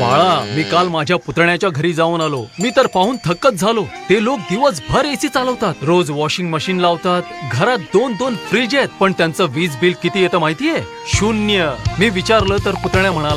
बाळा, मी काल माझ्या पुतण्याच्या घरी जाऊन आलो. मी तर पाहून थक्कच झालो. ते लोक दिवसभर एसी चालवतात, रोज वॉशिंग मशीन लावतात, घरात 2-2 फ्रीज आहेत, पण त्यांचं वीज बिल किती येतं माहितीये? 0. मी विचारलं तर पुतण्या म्हणाला,